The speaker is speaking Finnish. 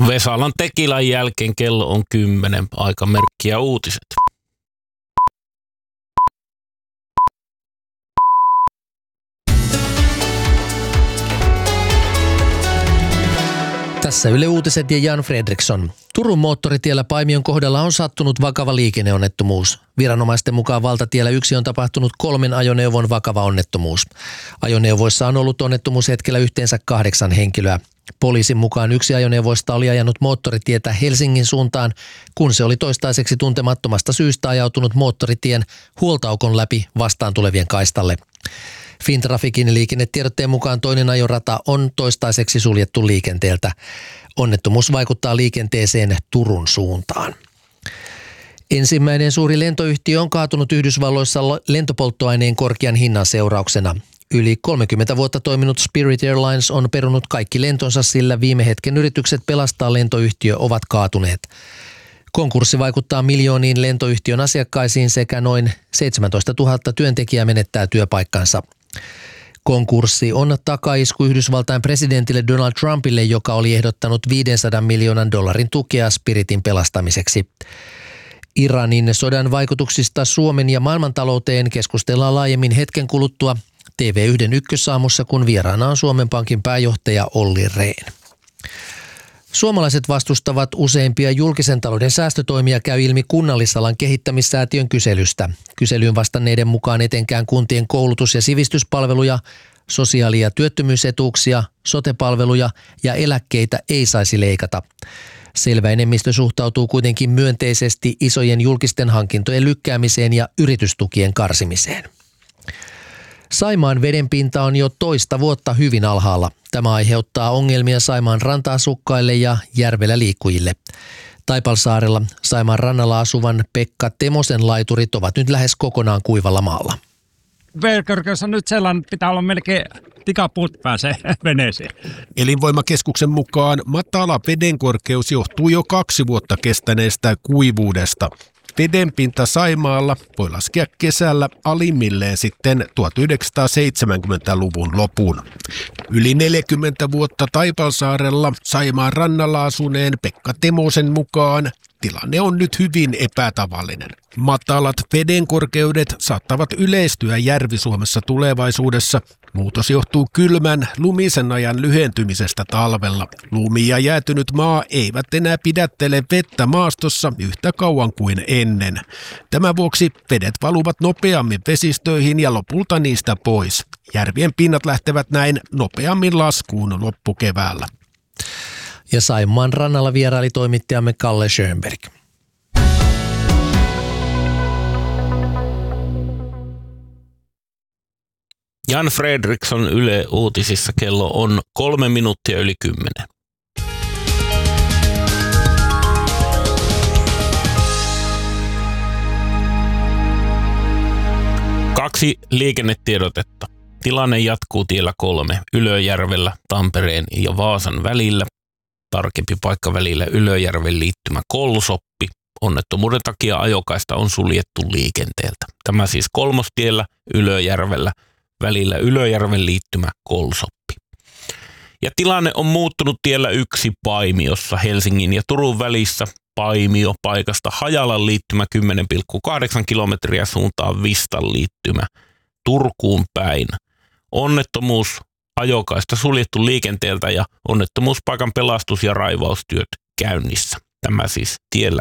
Vesalan Tekilan jälkeen kello on 10, aikamerkki ja uutiset. Tässä Yle Uutiset ja Jan Fredriksson. Turun moottoritiellä Paimion kohdalla on sattunut vakava liikenneonnettomuus. Viranomaisten mukaan valtatiellä 1 on tapahtunut 3 ajoneuvon vakava onnettomuus. Ajoneuvoissa on ollut onnettomuushetkellä yhteensä 8 henkilöä. Poliisin mukaan 1 ajoneuvoista oli ajanut moottoritietä Helsingin suuntaan, kun se oli toistaiseksi tuntemattomasta syystä ajautunut moottoritien huoltaukon läpi vastaan tulevien kaistalle. Fintrafikin liikennetiedotteen mukaan toinen ajorata on toistaiseksi suljettu liikenteeltä. Onnettomuus vaikuttaa liikenteeseen Turun suuntaan. Ensimmäinen suuri lentoyhtiö on kaatunut Yhdysvalloissa lentopolttoaineen korkean hinnan seurauksena. Yli 30 vuotta toiminut Spirit Airlines on perunut kaikki lentonsa, sillä viime hetken yritykset pelastaa lentoyhtiö ovat kaatuneet. Konkurssi vaikuttaa miljooniin lentoyhtiön asiakkaisiin sekä noin 17 000 työntekijää menettää työpaikkansa. Konkurssi on takaisku Yhdysvaltain presidentille Donald Trumpille, joka oli ehdottanut $500 miljoonan tukea Spiritin pelastamiseksi. Iranin sodan vaikutuksista Suomen ja maailmantalouteen keskustellaan laajemmin hetken kuluttua TV1 ykkösaamussa, kun vieraana on Suomen Pankin pääjohtaja Olli Rehn. Suomalaiset vastustavat useimpia julkisen talouden säästötoimia, käy ilmi Kunnallisalan kehittämissäätiön kyselystä. Kyselyyn vastanneiden mukaan etenkään kuntien koulutus- ja sivistyspalveluja, sosiaali- ja työttömyysetuuksia, sote-palveluja ja eläkkeitä ei saisi leikata. Selvä enemmistö suhtautuu kuitenkin myönteisesti isojen julkisten hankintojen lykkäämiseen ja yritystukien karsimiseen. Saimaan vedenpinta on jo toista vuotta hyvin alhaalla. Tämä aiheuttaa ongelmia Saimaan ranta-asukkaille ja järvellä liikkujille. Taipalsaarella Saimaan rannalla asuvan Pekka Temosen laiturit ovat nyt lähes kokonaan kuivalla maalla. Vedenkorkeus on nyt sellainen, pitää olla melkein tikapuut pääsee veneeseen. Elinvoimakeskuksen mukaan matala vedenkorkeus johtuu jo 2 vuotta kestäneestä kuivuudesta. Vedenpinta Saimaalla voi laskea kesällä alimmilleen sitten 1970-luvun lopun. Yli 40 vuotta Taipalsaarella Saimaan rannalla asuneen Pekka Temosen mukaan tilanne on nyt hyvin epätavallinen. Matalat vedenkorkeudet saattavat yleistyä Järvi-Suomessa tulevaisuudessa. Muutos johtuu kylmän, lumisen ajan lyhentymisestä talvella. Lumi ja jäätynyt maa eivät enää pidättele vettä maastossa yhtä kauan kuin ennen. Tämän vuoksi vedet valuvat nopeammin vesistöihin ja lopulta niistä pois. Järvien pinnat lähtevät näin nopeammin laskuun loppukeväällä. Ja Saimaan rannalla vieraili toimittajamme Kalle Schönberg. Jan Fredriksson Yle Uutisissa, kello on 3 minuuttia yli 10. Kaksi liikennetiedotetta. Tilanne jatkuu tiellä 3 Ylöjärvellä Tampereen ja Vaasan välillä. Tarkempi paikka välillä Ylöjärven liittymä Kolsoppi. Onnettomuuden takia ajokaista on suljettu liikenteeltä. Tämä siis Kolmostiellä Ylöjärvellä välillä Ylöjärven liittymä Kolsoppi. Ja tilanne on muuttunut tiellä 1 Paimiossa Helsingin ja Turun välissä. Paimio paikasta Hajalan liittymä 10,8 kilometriä suuntaan Vistan liittymä Turkuun päin. Onnettomuus, ajokaista suljettu liikenteeltä ja onnettomuuspaikan pelastus- ja raivaustyöt käynnissä. Tämä siis tiellä